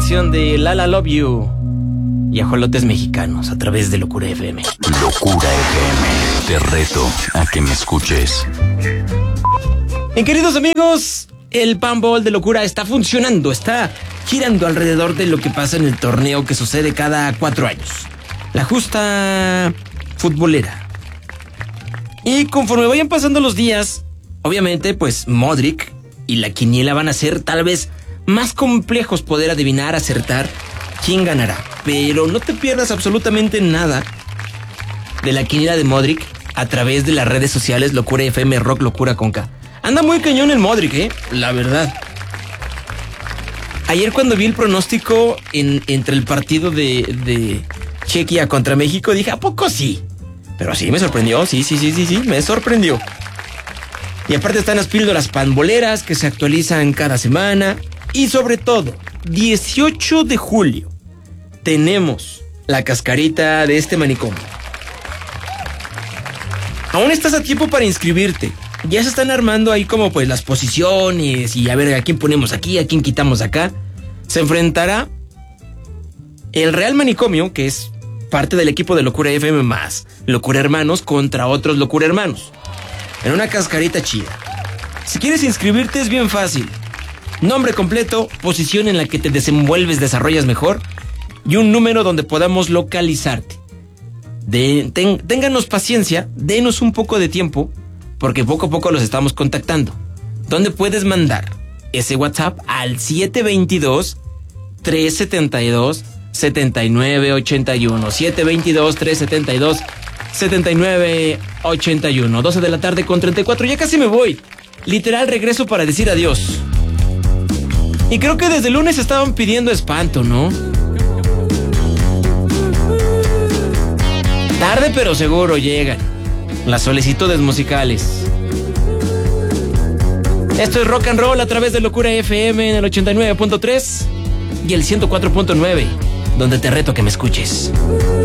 canción de Lala Love You y Ajolotes Mexicanos a través de Locura FM. Locura FM, te reto a que me escuches. Bien, queridos amigos, el Panball de Locura está funcionando, está girando alrededor de lo que pasa en el torneo que sucede cada 4 años. La justa futbolera. Y conforme vayan pasando los días, obviamente, pues Modric y la quiniela van a ser tal vez más complejos poder adivinar, acertar quién ganará. Pero no te pierdas absolutamente nada de la quiniela de Modric a través de las redes sociales Locura FM Rock Locura con K. Anda muy cañón el Modric, la verdad. Ayer cuando vi el pronóstico entre el partido de Chequia contra México, dije, ¿a poco sí? Pero sí, me sorprendió, sí, me sorprendió. Y aparte están las píldoras panboleras que se actualizan cada semana. Y sobre todo, 18 de julio, tenemos la cascarita de este manicomio. Aún estás a tiempo para inscribirte. Ya se están armando ahí como pues las posiciones y a ver a quién ponemos aquí, a quién quitamos acá. Se enfrentará el Real Manicomio, que es parte del equipo de Locura FM más Locura Hermanos, contra otros Locura Hermanos, en una cascarita chida. Si quieres inscribirte es bien fácil. Nombre completo, posición en la que te desenvuelves, desarrollas mejor y un número donde podamos localizarte. Ténganos paciencia, denos un poco de tiempo, porque poco a poco los estamos contactando. ¿Dónde puedes mandar ese WhatsApp? Al 722-372-7981. 722-372-7981. 12 de la tarde con 34. Ya casi me voy. Literal regreso para decir adiós. Y creo que desde el lunes estaban pidiendo espanto, ¿no? Tarde pero seguro llegan las solicitudes musicales. Esto es rock and roll a través de Locura FM en el 89.3 y el 104.9, donde te reto a que me escuches.